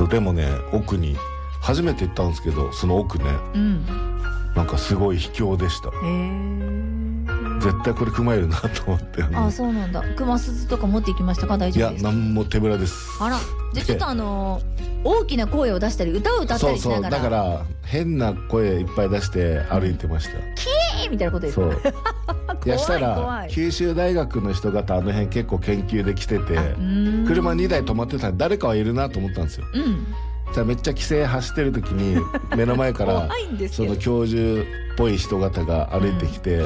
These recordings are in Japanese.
そうでもね、奥に初めて行ったんですけど、その奥ね、なんかすごい秘境でした。絶対これクマいるなと思って。 あ、そうなんだ。クマ鈴とか持っていきましたか？大丈夫ですか？ いや、なんも手ぶらです。 あら、じゃあちょっと大きな声を出したり歌を歌ったりしながら。 そうだから変な声いっぱい出して歩いてました。 キーみたいなことです。 そういやしたら九州大学の人方あの辺結構研究で来てて、車2台止まってたら誰かはいるなと思ったんですよ。じゃあめっちゃ規制走ってる時に目の前からその教授っぽい人方が歩いてきて、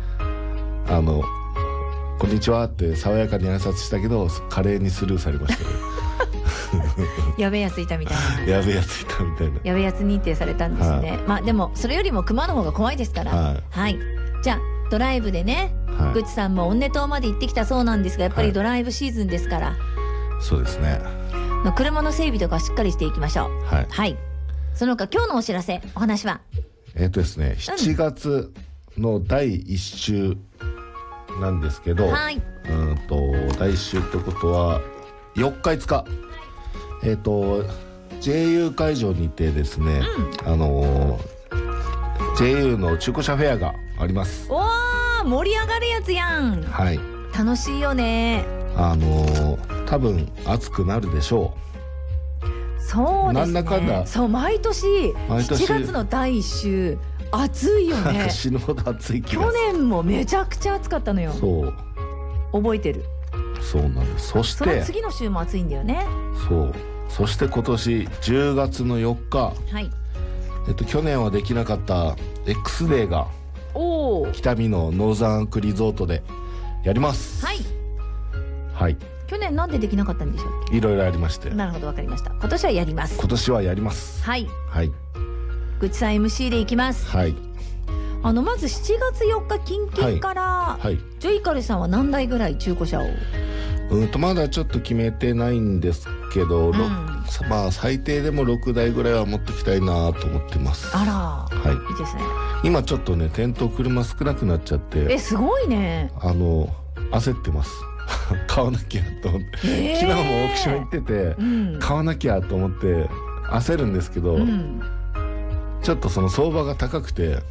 こんにちはって爽やかに挨拶したけど華麗にスルーされましたね。 やべえやついたみたいな。 やべえやついたみたいな。 やべえやつ認定されたんですね。まあでもそれよりもクマの方が怖いですから。はい。じゃあドライブでね、グッチさんもオンネ島まで行ってきたそうなんですが、やっぱりドライブシーズンですから。 そうですね。 車の整備とかしっかりしていきましょう。はい。その他今日のお知らせ、お話はですね、7月の第1週なんですけど、第1週ってことは4日5日、JU 会場にてですね、JU の中古車フェアがあります。 おー、盛り上がるやつやん。 はい。 楽しいよね。 多分暑くなるでしょう。そうですね。 なんだかんだ。 そう、毎年7月の第1週暑いよね。 死ぬほど暑い気が。 去年もめちゃくちゃ暑かったのよ。 そう。 覚えてる。 そうなんです。そしてその次の週も暑いんだよね。 そう。そして今年10月の4日。 はい。 去年はできなかった X デーが北見のノーザンアークリゾートでやります。 はい。 はい。 去年なんでできなかったんでしょうっけ？ いろいろありまして。 なるほど、わかりました。今年はやります。 今年はやります。 はい。 はい。 グッチさん MC でいきます。 はい。 まず7月4日近々から、ジョイカルさんは何台ぐらい中古車を？ まだちょっと決めてないんですけど、まあ最低でも6台ぐらいは持ってきたいなと思ってます。 あら、 はい、 いいですね。 今ちょっとね、店頭車少なくなっちゃって、 すごいね。 焦ってます。買わなきゃと思って、昨日もオークション行ってて、買わなきゃと思って焦るんですけど、ちょっとその相場が高くて、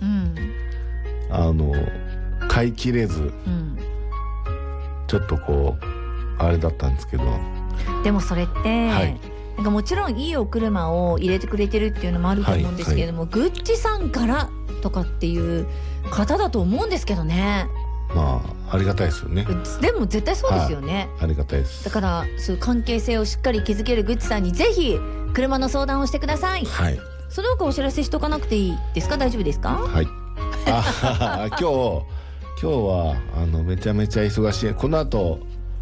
買い切れず、ちょっとこうあれだったんですけど。 でもそれって、なんかもちろんいいお車を入れてくれてるっていうのもあると思うんですけれども、グッチさんからとかっていう方だと思うんですけどね。 まあありがたいですよね。 でも絶対そうですよね。 ありがたいです。 だからそういう関係性をしっかり築けるグッチさんにぜひ車の相談をしてください。 はい。 その他お知らせしとかなくていいですか？大丈夫ですか？ はい。今日はめちゃめちゃ忙しい。この後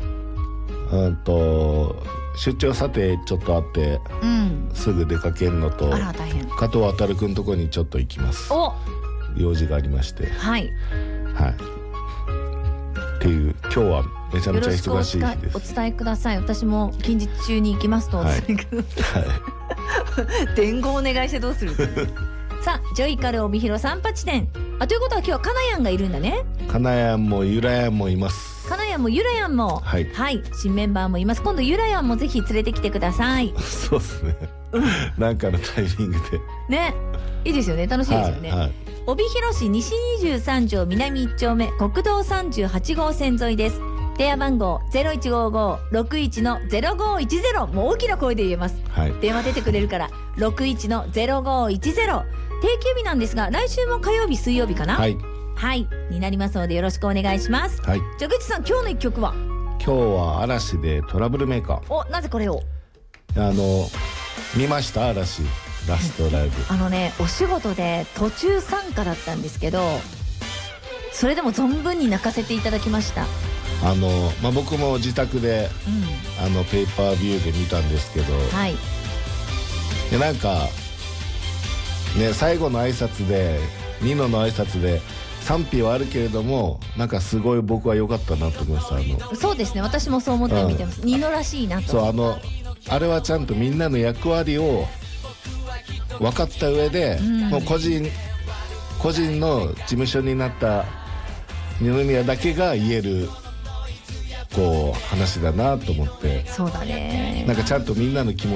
出張査定ちょっとあって、すぐ出かけるのと、加藤航君のとこにちょっと行きます。用事がありまして。はい。はい。っていう今日はめちゃめちゃ忙しい日です。 お伝えください。私も近日中に行きますとお伝えください。伝言お願いしてどうする？さあ、ジョイカル帯広三八店。ということは今日はカナヤンがいるんだね。 カナヤンもユラヤンもいます。 カナヤンもユラヤンも、はい、新メンバーもいます。今度ユラヤンもぜひ連れてきてください。 そうですね。なんかのタイミングで。 ね、いいですよね。楽しいですよね。帯広市西23条南1丁目国道38号線沿いです。電話番号 0155-61-0510。もう大きな声で言えます。電話出てくれるから61-0510。定休日なんですが、来週も火曜日水曜日かな。はいになりますのでよろしくお願いします。じゃあグッチさん、今日の一曲は？ 今日は嵐でトラブルメーカー。 なぜこれを？ 見ました？嵐ラストライブ。 お仕事で途中参加だったんですけど、それでも存分に泣かせていただきました。 僕も自宅で、ペーパービューで見たんですけど、でなんかね、最後の挨拶でニノの挨拶で賛否はあるけれども、なんかすごい僕は良かったなと思いました。 そうですね、私もそう思って見てます。ニノらしいなと。 そう、あれはちゃんとみんなの役割を分かった上で、もう個人の事務所になった二宮だけが言えるこう話だなと思って。 そうだね。 なんかちゃんとみんなの気持ち